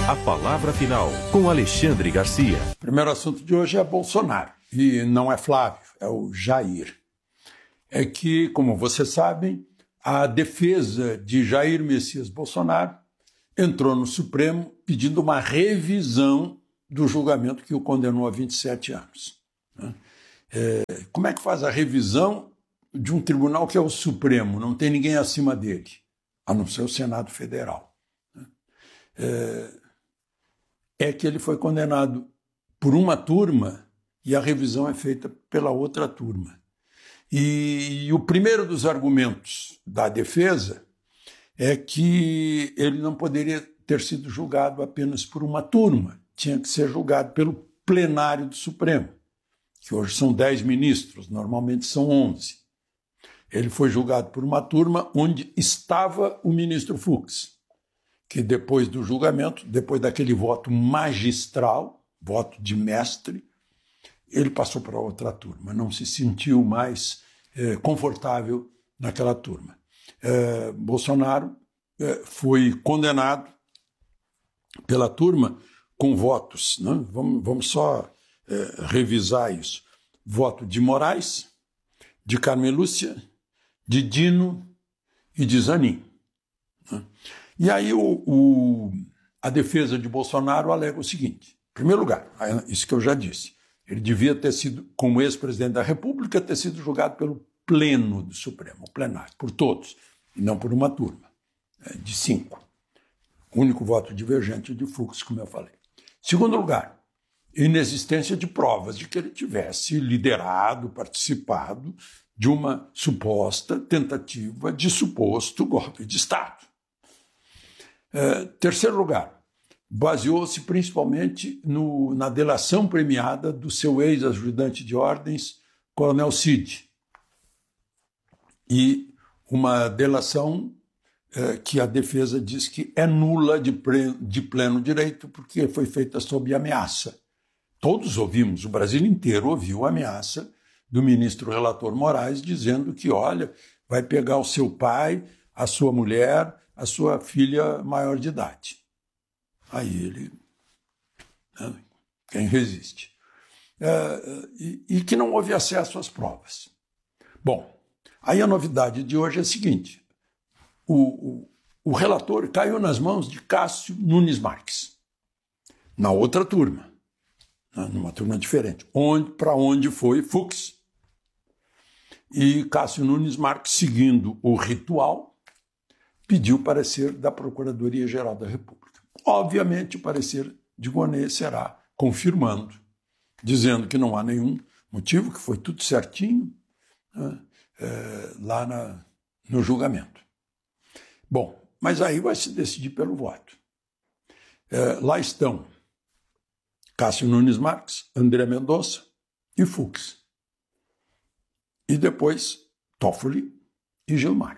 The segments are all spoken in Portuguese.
A palavra final, com Alexandre Garcia. O primeiro assunto de hoje é Bolsonaro, e não é Flávio, é o Jair. É que, como vocês sabem, a defesa de Jair Messias Bolsonaro entrou no Supremo pedindo uma revisão do julgamento que o condenou a 27 anos. Como é que faz a revisão de um tribunal que é o Supremo? Não tem ninguém acima dele, a não ser o Senado Federal. É que ele foi condenado por uma turma e a revisão é feita pela outra turma. E o primeiro dos argumentos da defesa é que ele não poderia ter sido julgado apenas por uma turma, tinha que ser julgado pelo plenário do Supremo, que hoje são 10 ministros, normalmente são 11. Ele foi julgado por uma turma onde estava o ministro Fux, que depois do julgamento, depois daquele voto magistral, voto de mestre, ele passou para outra turma, não se sentiu mais confortável naquela turma. Bolsonaro foi condenado pela turma com votos, né? Vamos só revisar isso. Voto de Moraes, de Carmen Lúcia, de Dino e de Zanin. Né? E aí a defesa de Bolsonaro alega o seguinte: em primeiro lugar, isso que eu já disse, ele devia ter sido, como ex-presidente da República, ter sido julgado pelo pleno do Supremo, o plenário, por todos, e não por uma turma de 5. O único voto divergente de Fux, como eu falei. Segundo lugar, inexistência de provas de que ele tivesse liderado, participado de uma suposta tentativa de suposto golpe de Estado. Terceiro lugar, baseou-se principalmente na delação premiada do seu ex-ajudante de ordens, Coronel Cid, e uma delação que a defesa diz que é nula de pleno direito porque foi feita sob ameaça. Todos ouvimos, o Brasil inteiro ouviu a ameaça do ministro relator Moraes dizendo que, olha, vai pegar o seu pai, a sua mulher, a sua filha maior de idade. Aí ele, quem resiste? E que não houve acesso às provas. Bom, aí a novidade de hoje é a seguinte: o relator caiu nas mãos de Cássio Nunes Marques, na outra turma, numa turma diferente, para onde foi Fux. E Cássio Nunes Marques, seguindo o ritual, pediu parecer da Procuradoria-Geral da República. Obviamente, o parecer de Gonet será confirmando, dizendo que não há nenhum motivo, que foi tudo certinho, lá no julgamento. Bom, mas aí vai se decidir pelo voto. Lá estão Cássio Nunes Marques, André Mendonça e Fux. E depois Toffoli e Gilmar.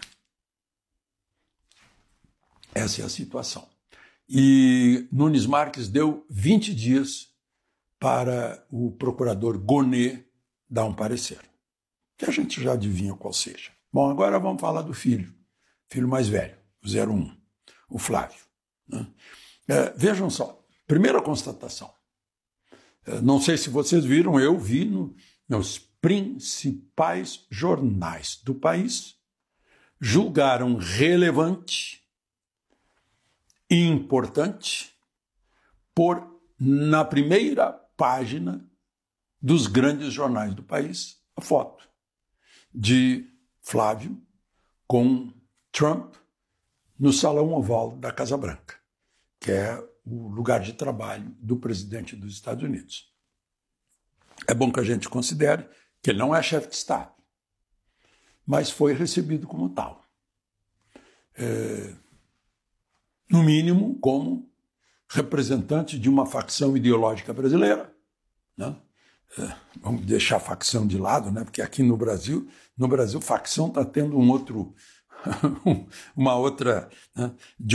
Essa é a situação. E Nunes Marques deu 20 dias para o procurador Gonet dar um parecer, que a gente já adivinha qual seja. Bom, agora vamos falar do filho mais velho, o 01, o Flávio. Né? Vejam só, primeira constatação. Não sei se vocês viram, eu vi nos principais jornais do país, julgaram relevante e importante pôr na primeira página dos grandes jornais do país a foto de Flávio com Trump no Salão Oval da Casa Branca, que é o lugar de trabalho do presidente dos Estados Unidos. É bom que a gente considere que ele não é chefe de Estado, mas foi recebido como tal. No mínimo, como representante de uma facção ideológica brasileira. Né? Vamos deixar a facção de lado, né? Porque aqui no Brasil facção está tendo uma outra, né? de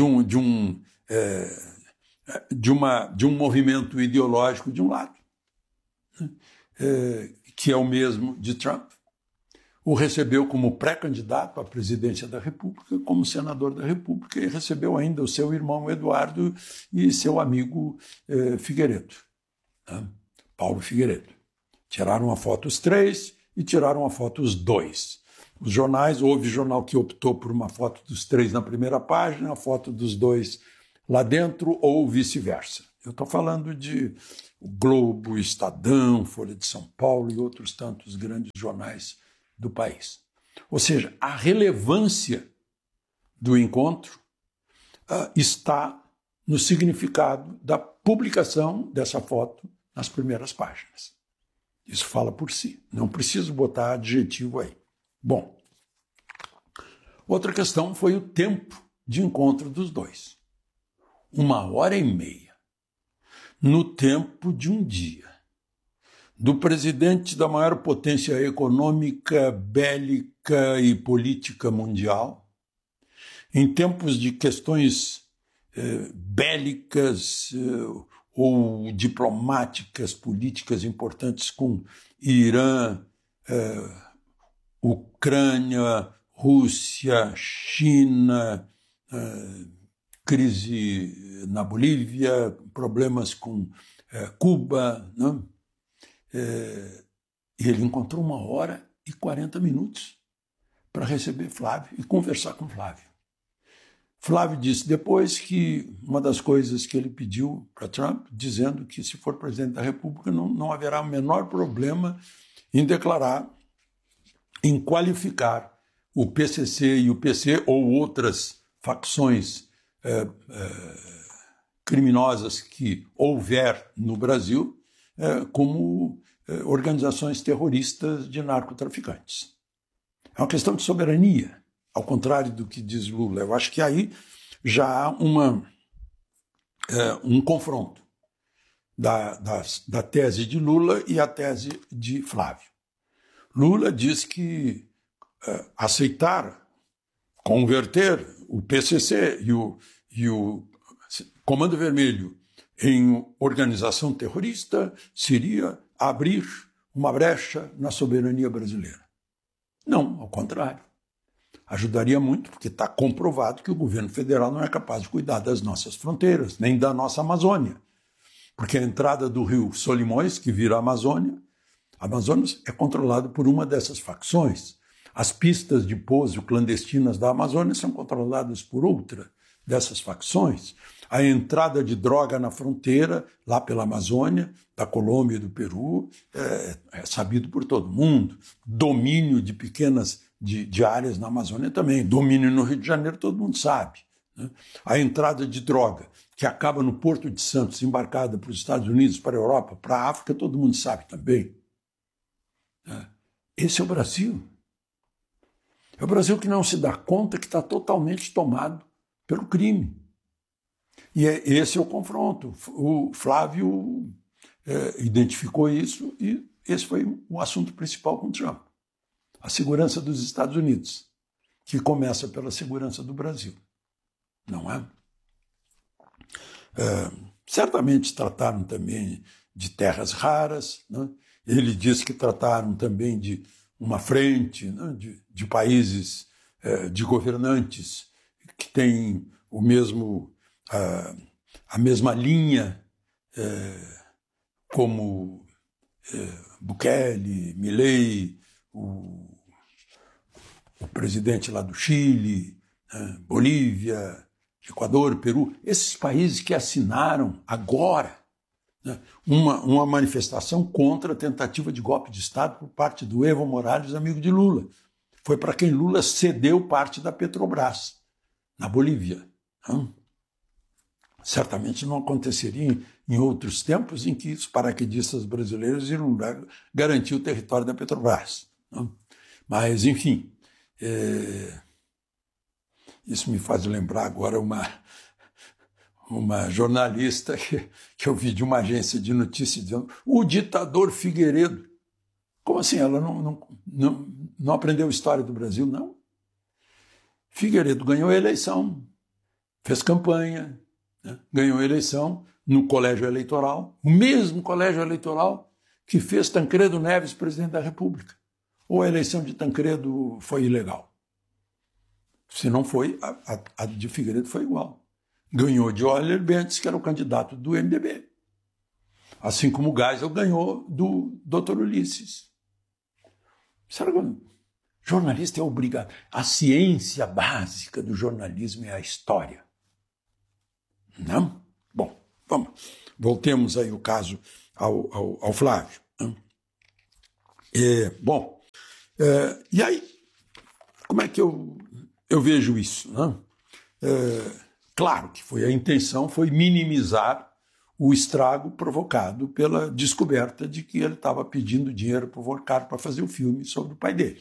um movimento ideológico de um lado, né? Que é o mesmo de Trump. o recebeu como pré-candidato à presidência da República, como senador da República, e recebeu ainda o seu irmão Eduardo e seu amigo Figueiredo, né? Paulo Figueiredo. Tiraram a foto os três e tiraram a foto os dois. Os jornais, houve jornal que optou por uma foto dos três na primeira página, a foto dos dois lá dentro, ou vice-versa. Eu estou falando de o Globo, Estadão, Folha de São Paulo e outros tantos grandes jornais do país. Ou seja, a relevância do encontro está no significado da publicação dessa foto nas primeiras páginas. Isso fala por si, não preciso botar adjetivo aí. Bom, outra questão foi o tempo de encontro dos dois. 1h30, no tempo de um dia, do presidente da maior potência econômica, bélica e política mundial, em tempos de questões bélicas ou diplomáticas, políticas importantes com Irã, Ucrânia, Rússia, China, crise na Bolívia, problemas com Cuba, né? E ele encontrou 1h40 para receber Flávio e conversar com Flávio. Flávio disse depois que uma das coisas que ele pediu para Trump, dizendo que se for presidente da República não haverá o menor problema em declarar, em qualificar o PCC e o PC ou outras facções criminosas que houver no Brasil como organizações terroristas de narcotraficantes. É uma questão de soberania, ao contrário do que diz Lula. Eu acho que aí já há um confronto da tese de Lula e a tese de Flávio. Lula diz que aceitar, converter o PCC e o Comando Vermelho em organização terrorista seria abrir uma brecha na soberania brasileira. Não, ao contrário. Ajudaria muito, porque está comprovado que o governo federal não é capaz de cuidar das nossas fronteiras, nem da nossa Amazônia. Porque a entrada do rio Solimões, que vira a Amazonas é controlado por uma dessas facções. As pistas de pouso clandestinas da Amazônia são controladas por outra dessas facções. A entrada de droga na fronteira, lá pela Amazônia, da Colômbia e do Peru, é sabido por todo mundo. Domínio de pequenas de áreas na Amazônia também. Domínio no Rio de Janeiro, todo mundo sabe, né? A entrada de droga, que acaba no Porto de Santos, embarcada para os Estados Unidos, para a Europa, para a África, todo mundo sabe também. Esse é o Brasil. É o Brasil que não se dá conta que está totalmente tomado pelo crime. E esse é o confronto. O Flávio identificou isso e esse foi o assunto principal com Trump. A segurança dos Estados Unidos, que começa pela segurança do Brasil. Não é? Certamente trataram também de terras raras, né? Ele disse que trataram também de uma frente, né, de países, de governantes que têm a mesma linha como Bukele, Milei, o presidente lá do Chile, Bolívia, Equador, Peru, esses países que assinaram agora uma manifestação contra a tentativa de golpe de Estado por parte do Evo Morales, amigo de Lula. Foi para quem Lula cedeu parte da Petrobras, na Bolívia. Certamente não aconteceria em outros tempos em que os paraquedistas brasileiros iriam garantir o território da Petrobras. Mas, enfim, isso me faz lembrar agora uma jornalista que eu vi de uma agência de notícias dizendo o ditador Figueiredo. Como assim? Ela não aprendeu história do Brasil? Não. Figueiredo ganhou a eleição, fez campanha, né? Ganhou a eleição no colégio eleitoral, o mesmo colégio eleitoral que fez Tancredo Neves presidente da República. ou a eleição de Tancredo foi ilegal? Se não foi, a de Figueiredo foi igual. Ganhou de Euler Bentes, que era o candidato do MDB. Assim como o Geisel ganhou do Dr. Ulisses. Será que o jornalista é obrigado? A ciência básica do jornalismo é a história. Não? Bom, vamos. Voltemos aí o caso ao Flávio. E aí, como é que eu vejo isso? Não? Claro que a intenção foi minimizar o estrago provocado pela descoberta de que ele estava pedindo dinheiro para o Volcar para fazer o filme sobre o pai dele.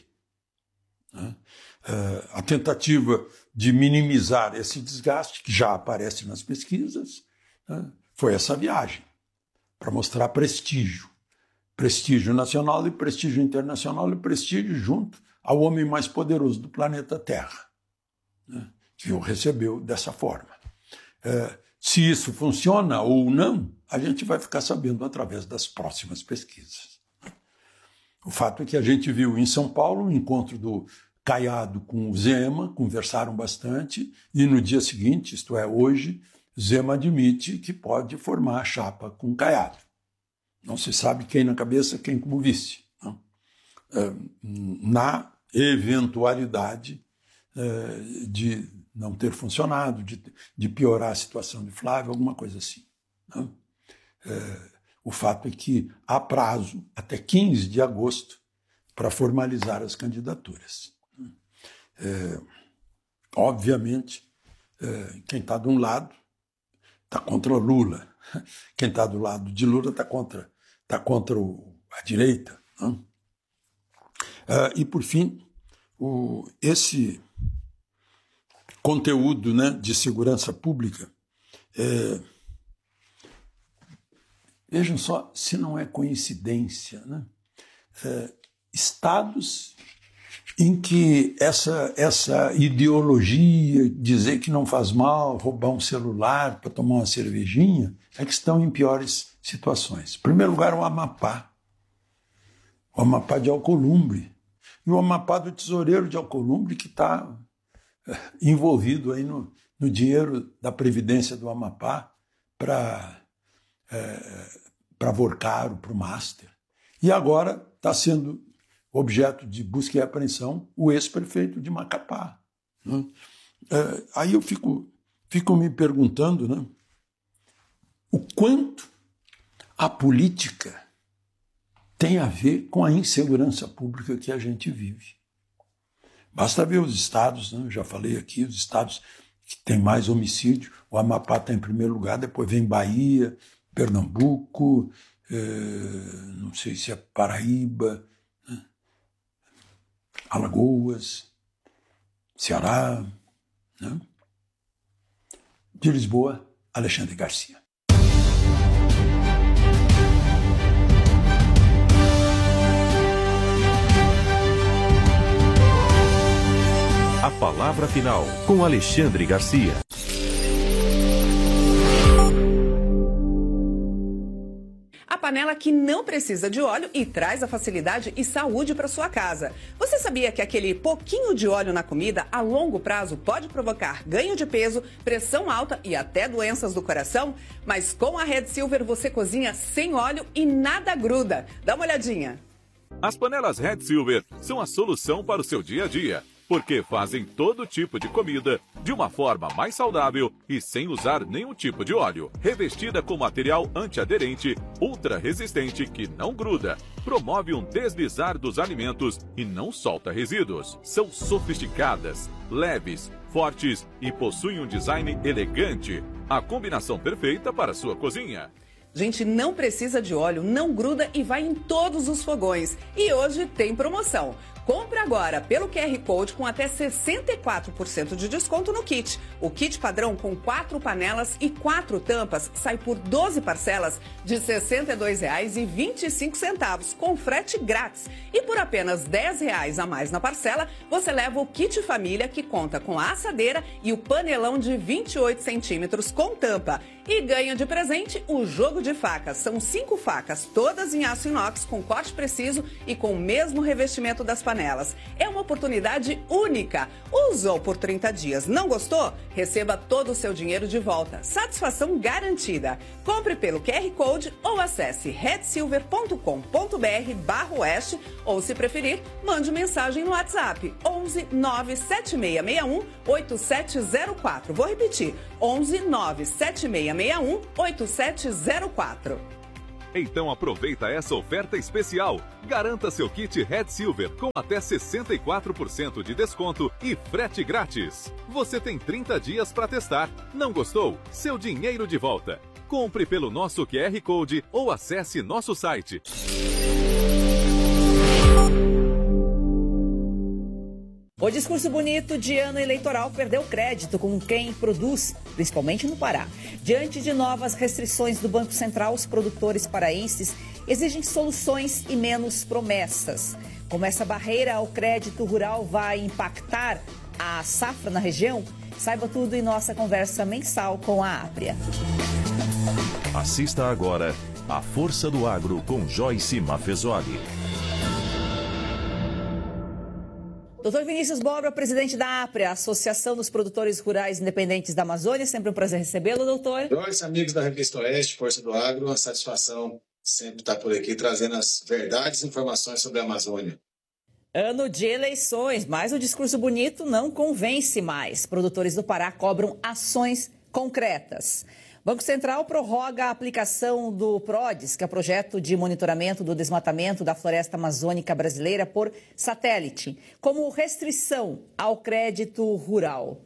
A tentativa de minimizar esse desgaste, que já aparece nas pesquisas, foi essa viagem, para mostrar prestígio. Prestígio nacional e prestígio internacional e prestígio junto ao homem mais poderoso do planeta Terra, que o recebeu dessa forma. Se isso funciona ou não, a gente vai ficar sabendo através das próximas pesquisas. O fato é que a gente viu em São Paulo o encontro do Caiado com o Zema, conversaram bastante, e no dia seguinte, isto é, hoje, Zema admite que pode formar a chapa com Caiado. Não se sabe quem na cabeça, quem como vice. Não? Na eventualidade de não ter funcionado, de piorar a situação de Flávio, alguma coisa assim. Não? O fato é que há prazo, até 15 de agosto, para formalizar as candidaturas. Obviamente, quem está de um lado está contra o Lula. Quem está do lado de Lula está contra a direita. Não? E, por fim, esse conteúdo, né, de segurança pública, vejam só se não é coincidência, né? Estados em que essa ideologia, dizer que não faz mal roubar um celular para tomar uma cervejinha, é que estão em piores situações. Em primeiro lugar, o Amapá de Alcolumbre, e o Amapá do tesoureiro de Alcolumbre, que está envolvido aí no dinheiro da Previdência do Amapá para Vorcaro, para o Master. E agora está sendo objeto de busca e apreensão o ex-prefeito de Macapá. Né? Aí eu fico me perguntando, né, o quanto a política tem a ver com a insegurança pública que a gente vive. Basta ver os estados, né? Eu já falei aqui, os estados que têm mais homicídio. O Amapá está em primeiro lugar, depois vem Bahia, Pernambuco, não sei se é Paraíba, né? Alagoas, Ceará, né? De Lisboa, Alexandre Garcia. A palavra final com Alexandre Garcia. A panela que não precisa de óleo e traz a facilidade e saúde para sua casa. Você sabia que aquele pouquinho de óleo na comida a longo prazo pode provocar ganho de peso, pressão alta e até doenças do coração? Mas com a Red Silver você cozinha sem óleo e nada gruda. Dá uma olhadinha. As panelas Red Silver são a solução para o seu dia a dia, porque fazem todo tipo de comida de uma forma mais saudável e sem usar nenhum tipo de óleo. Revestida com material antiaderente, ultra resistente que não gruda, promove um deslizar dos alimentos e não solta resíduos. São sofisticadas, leves, fortes e possuem um design elegante. A combinação perfeita para a sua cozinha. Gente, não precisa de óleo, não gruda e vai em todos os fogões. E hoje tem promoção. Compre agora pelo QR Code com até 64% de desconto no kit. O kit padrão com 4 panelas e 4 tampas sai por 12 parcelas de R$ 62,25 com frete grátis. E por apenas R$ 10 a mais na parcela, você leva o kit família que conta com a assadeira e o panelão de 28 centímetros com tampa. E ganha de presente o jogo de facas. São 5 facas, todas em aço inox, com corte preciso e com o mesmo revestimento das panelas. É uma oportunidade única. Usou por 30 dias, não gostou? Receba todo o seu dinheiro de volta. Satisfação garantida. Compre pelo QR Code ou acesse redsilver.com.br/oeste ou, se preferir, mande mensagem no WhatsApp 11 97661 8704. Vou repetir, 11 97661 8704. Então aproveita essa oferta especial. Garanta seu kit Red Silver com até 64% de desconto e frete grátis. Você tem 30 dias para testar. Não gostou? Seu dinheiro de volta. Compre pelo nosso QR Code ou acesse nosso site. O discurso bonito de ano eleitoral perdeu crédito com quem produz, principalmente no Pará. Diante de novas restrições do Banco Central, os produtores paraenses exigem soluções e menos promessas. Como essa barreira ao crédito rural vai impactar a safra na região? Saiba tudo em nossa conversa mensal com a Apria. Assista agora A Força do Agro com Joyce Mafezoli. Doutor Vinícius Bobra, presidente da Apria, Associação dos Produtores Rurais Independentes da Amazônia. Sempre um prazer recebê-lo, doutor. Joyce, amigos da Revista Oeste, Força do Agro, uma satisfação sempre estar por aqui trazendo as verdades e informações sobre a Amazônia. Ano de eleições, mas o discurso bonito não convence mais. Produtores do Pará cobram ações concretas. Banco Central prorroga a aplicação do PRODES, que é o Projeto de Monitoramento do Desmatamento da Floresta Amazônica Brasileira por satélite, como restrição ao crédito rural.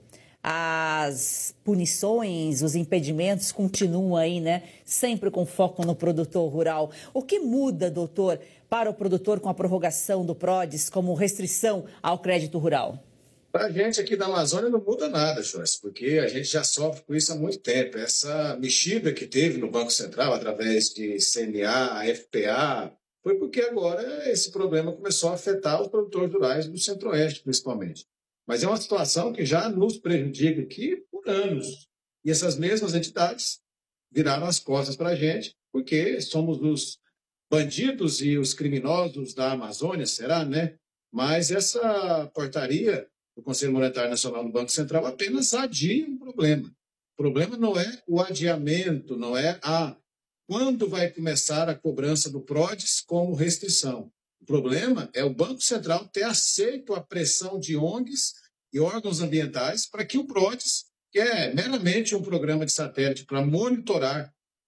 As punições, os impedimentos continuam aí, né? Sempre com foco no produtor rural. O que muda, doutor, para o produtor com a prorrogação do PRODES como restrição ao crédito rural? Para a gente aqui da Amazônia não muda nada, Joyce, porque a gente já sofre com isso há muito tempo. Essa mexida que teve no Banco Central, através de CNA, FPA, foi porque agora esse problema começou a afetar os produtores rurais do Centro-Oeste, principalmente. Mas é uma situação que já nos prejudica aqui por anos. E essas mesmas entidades viraram as costas para a gente, porque somos os bandidos e os criminosos da Amazônia, será, né? Mas essa portaria do Conselho Monetário Nacional do Banco Central apenas adia um problema. O problema não é o adiamento, não é quando vai começar a cobrança do PRODES como restrição. O problema é o Banco Central ter aceito a pressão de ONGs e órgãos ambientais para que o PRODES, que é meramente um programa de satélite para monitorar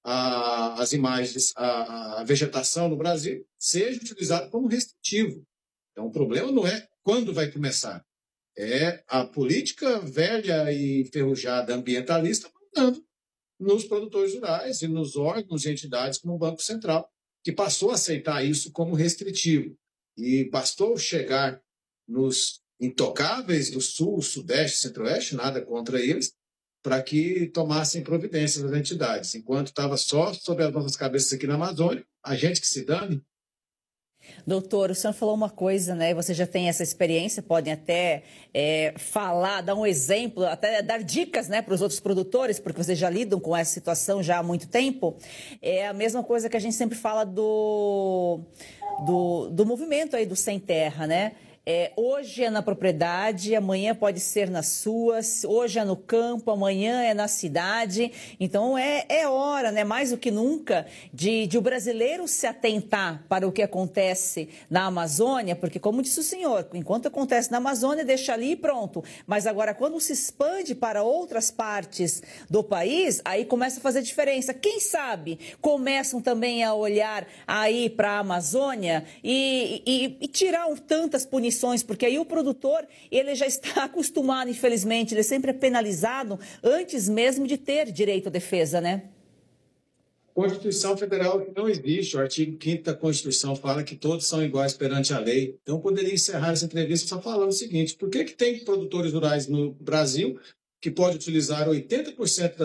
as imagens, a vegetação no Brasil, seja utilizado como restritivo. Então, o problema não é quando vai começar. É a política velha e enferrujada ambientalista mandando nos produtores rurais e nos órgãos e entidades como o Banco Central, que passou a aceitar isso como restritivo. E bastou chegar nos intocáveis do Sul, Sudeste, Centro-Oeste, nada contra eles, para que tomassem providências das entidades. Enquanto estava só sobre as nossas cabeças aqui na Amazônia, a gente que se dane. Doutor, o senhor falou uma coisa, né? Você já tem essa experiência, podem até falar, dar um exemplo, até dar dicas, né, para os outros produtores, porque vocês já lidam com essa situação já há muito tempo. É a mesma coisa que a gente sempre fala do movimento aí do Sem Terra, né? Hoje é na propriedade, amanhã pode ser nas suas, hoje é no campo, amanhã é na cidade. Então é hora, né, mais do que nunca, de o brasileiro se atentar para o que acontece na Amazônia, porque, como disse o senhor, enquanto acontece na Amazônia, deixa ali e pronto. Mas agora, quando se expande para outras partes do país, aí começa a fazer diferença. Quem sabe começam também a olhar aí para a Amazônia e tirar tantas punições, porque aí o produtor, ele já está acostumado, infelizmente, ele sempre é penalizado antes mesmo de ter direito à defesa, né? Constituição Federal não existe. O artigo 5º da Constituição fala que todos são iguais perante a lei. Então, eu poderia encerrar essa entrevista só falando o seguinte: por que tem produtores rurais no Brasil que pode utilizar 80%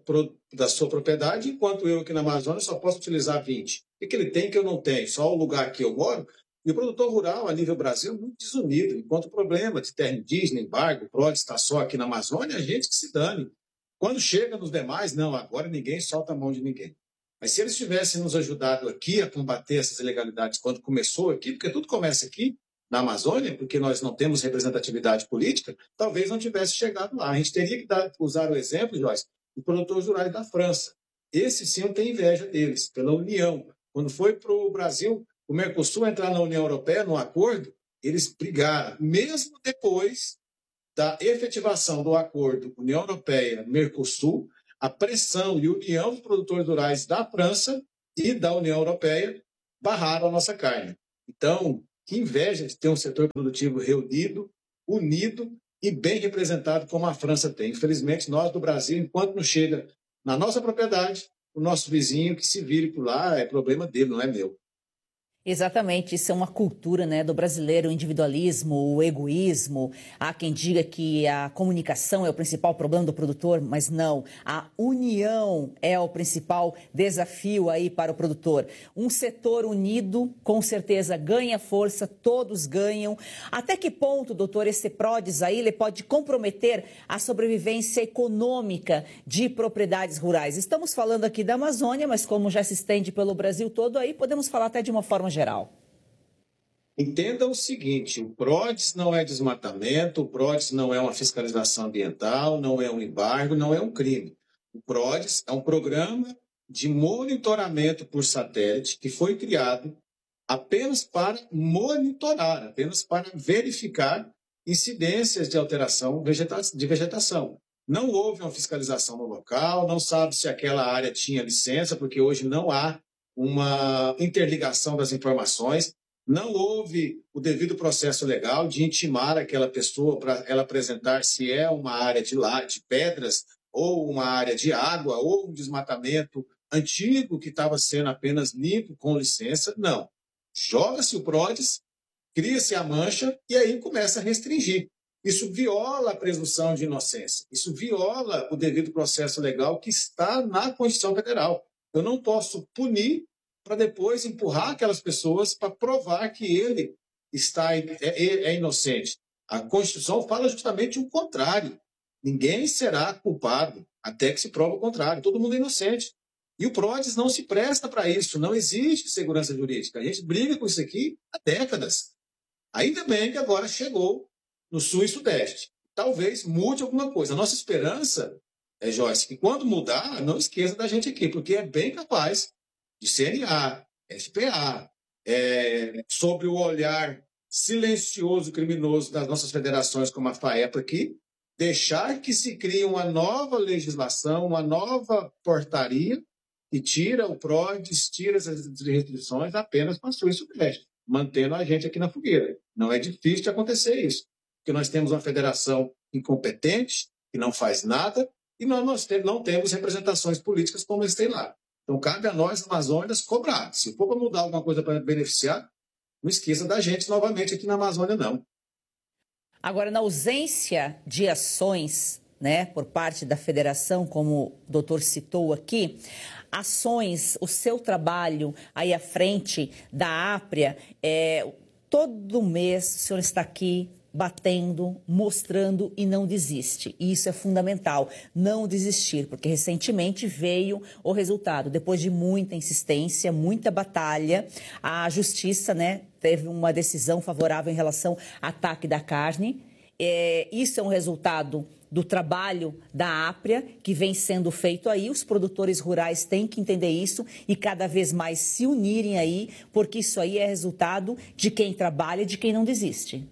da sua propriedade, enquanto eu aqui na Amazônia só posso utilizar 20%? O que ele tem que eu não tenho? Só o lugar que eu moro? E o produtor rural, a nível Brasil, é muito desunido. Enquanto o problema de terra indígena, embargo, PRODES está só aqui na Amazônia, a gente que se dane. Quando chega nos demais, não, agora ninguém solta a mão de ninguém. Mas se eles tivessem nos ajudado aqui a combater essas ilegalidades quando começou aqui, porque tudo começa aqui, na Amazônia, porque nós não temos representatividade política, talvez não tivesse chegado lá. A gente teria que usar o exemplo, Joyce, dos produtores rurais da França. Esse sim eu tenho inveja deles, pela união. Quando foi para o Brasil, o Mercosul entrar na União Europeia, num acordo, eles brigaram, mesmo depois da efetivação do acordo União Europeia-Mercosul, a pressão e união dos produtores rurais da França e da União Europeia barraram a nossa carne. Então, que inveja de ter um setor produtivo reunido, unido e bem representado como a França tem. Infelizmente, nós do Brasil, enquanto não chega na nossa propriedade, o nosso vizinho que se vire por lá é problema dele, não é meu. Exatamente, isso é uma cultura, né, do brasileiro, o individualismo, o egoísmo. Há quem diga que a comunicação é o principal problema do produtor, mas não. A união é o principal desafio aí para o produtor. Um setor unido, com certeza, ganha força, todos ganham. Até que ponto, doutor, esse PRODES aí ele pode comprometer a sobrevivência econômica de propriedades rurais? Estamos falando aqui da Amazônia, mas como já se estende pelo Brasil todo, aí podemos falar até de uma forma geral. Entenda o seguinte, o PRODES não é desmatamento, o PRODES não é uma fiscalização ambiental, não é um embargo, não é um crime. O PRODES é um programa de monitoramento por satélite que foi criado apenas para monitorar, apenas para verificar incidências de alteração de vegetação. Não houve uma fiscalização no local, não sabe se aquela área tinha licença, porque hoje não há uma interligação das informações, não houve o devido processo legal de intimar aquela pessoa para ela apresentar se é uma área de pedras, ou uma área de água, ou um desmatamento antigo que estava sendo apenas limpo com licença. Não. Joga-se o PRODES, cria-se a mancha e aí começa a restringir. Isso viola a presunção de inocência, isso viola o devido processo legal que está na Constituição Federal. Eu não posso punir para depois empurrar aquelas pessoas para provar que ele é inocente. A Constituição fala justamente o contrário. Ninguém será culpado até que se prove o contrário. Todo mundo é inocente. E o PRODES não se presta para isso. Não existe segurança jurídica. A gente briga com isso aqui há décadas. Ainda bem que agora chegou no Sul e Sudeste. Talvez mude alguma coisa. A nossa esperança Joyce, que quando mudar, não esqueça da gente aqui, porque é bem capaz de CNA, FPA, sobre o olhar silencioso, criminoso das nossas federações, como a FAEPA aqui, deixar que se crie uma nova legislação, uma nova portaria, que tira o PRODES, tira essas restrições apenas para o Sul e Sudeste, mantendo a gente aqui na fogueira. Não é difícil de acontecer isso, porque nós temos uma federação incompetente, que não faz nada, e nós não temos representações políticas como eles têm lá. Então, cabe a nós, Amazônias, cobrar. Se for para mudar alguma coisa para beneficiar, não esqueça da gente novamente aqui na Amazônia, não. Agora, na ausência de ações, né, por parte da federação, como o doutor citou aqui, ações, o seu trabalho aí à frente da Apria, todo mês o senhor está aqui batendo, mostrando e não desiste. E isso é fundamental, não desistir, porque recentemente veio o resultado. Depois de muita insistência, muita batalha, a justiça, né, teve uma decisão favorável em relação ao ataque da carne. Isso é um resultado do trabalho da Apria, que vem sendo feito aí. Os produtores rurais têm que entender isso e cada vez mais se unirem aí, porque isso aí é resultado de quem trabalha e de quem não desiste.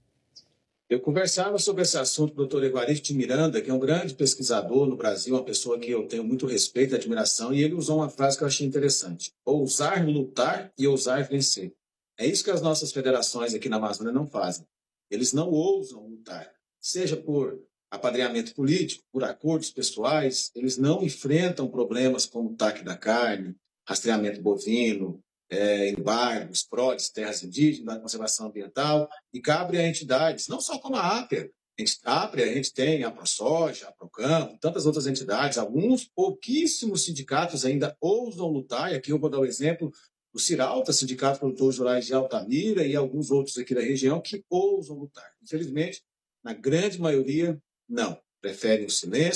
Eu conversava sobre esse assunto com o doutor Evaristo de Miranda, que é um grande pesquisador no Brasil, uma pessoa que eu tenho muito respeito e admiração, e ele usou uma frase que eu achei interessante: ousar lutar e ousar vencer. É isso que as nossas federações aqui na Amazônia não fazem. Eles não ousam lutar, seja por apadrinhamento político, por acordos pessoais, eles não enfrentam problemas como o TAC da carne, rastreamento bovino, embargos, PRODES, terras indígenas, conservação ambiental, e cabe a entidades, não só como a Apria. A gente tem a ProSoja, a Procampo, tantas outras entidades, alguns pouquíssimos sindicatos ainda ousam lutar, e aqui eu vou dar o exemplo do Ciralta, Sindicato de Produtores Rurais de Altamira, e alguns outros aqui da região que ousam lutar. Infelizmente, na grande maioria, não. Preferem o silêncio,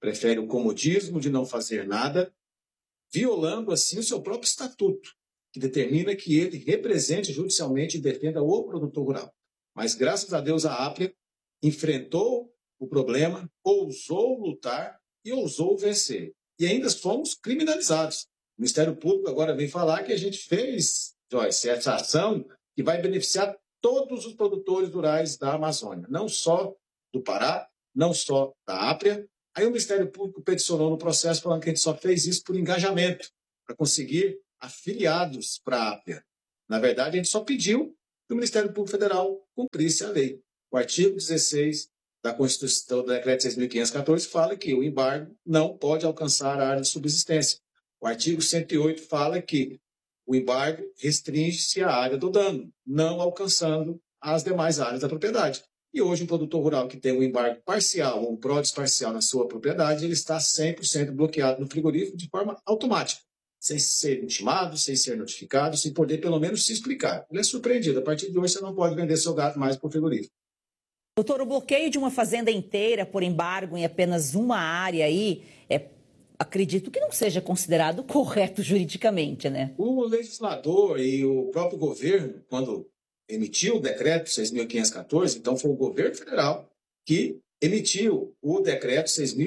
prefere o comodismo de não fazer nada, violando assim o seu próprio estatuto, que determina que ele represente judicialmente e defenda o produtor rural. Mas, graças a Deus, a Apria enfrentou o problema, ousou lutar e ousou vencer. E ainda fomos criminalizados. O Ministério Público agora vem falar que a gente fez, Joyce, essa ação que vai beneficiar todos os produtores rurais da Amazônia, não só do Pará, não só da Apria. Aí o Ministério Público peticionou no processo falando que a gente só fez isso por engajamento, para conseguir afiliados para a Apria. Na verdade, a gente só pediu que o Ministério Público Federal cumprisse a lei. O artigo 16 da Constituição do Decreto 6.514 fala que o embargo não pode alcançar a área de subsistência. O artigo 108 fala que o embargo restringe-se à área do dano, não alcançando as demais áreas da propriedade. E hoje, um produtor rural que tem um embargo parcial ou um pródice parcial na sua propriedade, ele está 100% bloqueado no frigorífico de forma automática, sem ser intimado, sem ser notificado, sem poder pelo menos se explicar. Ele é surpreendido. A partir de hoje, você não pode vender seu gado mais para o frigorífico. Doutor, o bloqueio de uma fazenda inteira por embargo em apenas uma área aí, acredito que não seja considerado correto juridicamente, né? O legislador e o próprio governo, quando emitiu o decreto 6.514, então foi o governo federal que emitiu o decreto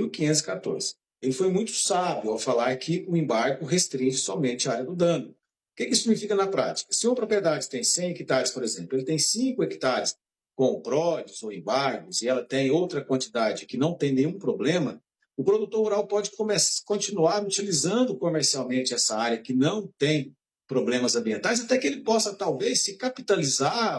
6.514. Ele foi muito sábio ao falar que o embargo restringe somente a área do dano. O que isso significa na prática? Se uma propriedade tem 100 hectares, por exemplo, ele tem 5 hectares com pródios ou embargos, e ela tem outra quantidade que não tem nenhum problema, o produtor rural pode continuar utilizando comercialmente essa área que não tem problemas ambientais, até que ele possa, talvez, se capitalizar,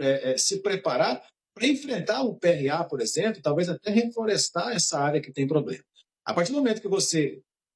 se preparar para enfrentar um PRA, por exemplo, talvez até reflorestar essa área que tem problema. A partir do momento que você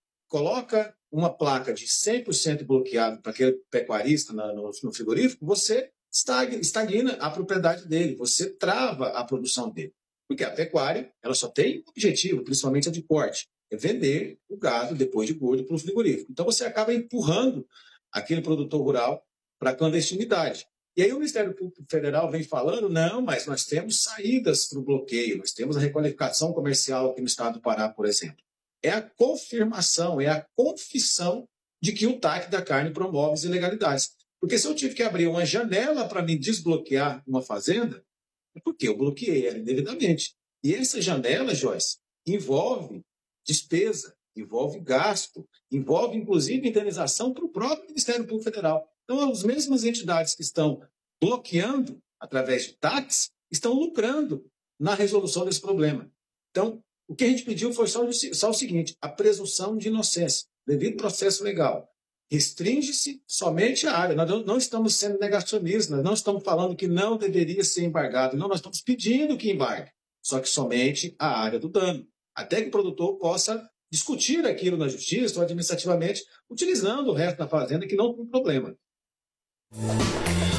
coloca uma placa de 100% bloqueado para aquele pecuarista no frigorífico, você estagna a propriedade dele, você trava a produção dele. Porque a pecuária ela só tem um objetivo, principalmente a de corte, é vender o gado depois de gordo para o frigorífico. Então você acaba empurrando aquele produtor rural para a clandestinidade. E aí o Ministério Público Federal vem falando, não, mas nós temos saídas para o bloqueio, nós temos a requalificação comercial aqui no estado do Pará, por exemplo. É a confirmação, é a confissão de que o TAC da carne promove as ilegalidades. Porque se eu tive que abrir uma janela para me desbloquear uma fazenda, é porque eu bloqueei ela indevidamente. E essa janela, Joyce, envolve despesa, envolve gasto, envolve, inclusive, indenização para o próprio Ministério Público Federal. Então, as mesmas entidades que estão bloqueando através de TACs estão lucrando na resolução desse problema. Então, o que a gente pediu foi só o seguinte, a presunção de inocência, devido processo legal. Restringe-se somente a área. Nós não estamos sendo negacionistas, nós não estamos falando que não deveria ser embargado. Não, nós estamos pedindo que embargue, só que somente a área do dano. Até que o produtor possa discutir aquilo na justiça ou administrativamente, utilizando o resto da fazenda que não tem problema.